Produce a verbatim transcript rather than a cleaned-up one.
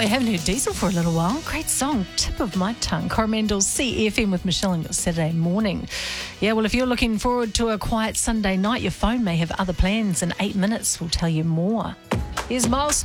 I haven't heard Diesel for a little while. Great song, tip of my tongue. Coromandel's C F M with Michelle on your Saturday morning. Yeah, well, if you're looking forward to a quiet Sunday night, your phone may have other plans. In eight minutes, we'll tell you more. Here's Miles